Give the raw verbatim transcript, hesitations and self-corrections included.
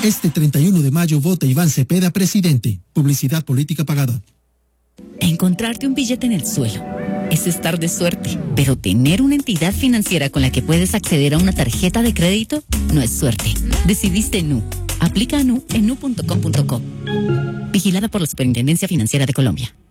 Este treinta y uno de mayo vota Iván Cepeda presidente. Publicidad política pagada. Encontrarte un billete en el suelo es estar de suerte, pero tener una entidad financiera con la que puedes acceder a una tarjeta de crédito no es suerte. Decidiste Nu. Aplica a Nu en nu punto com punto co. Vigilada por la Superintendencia Financiera de Colombia.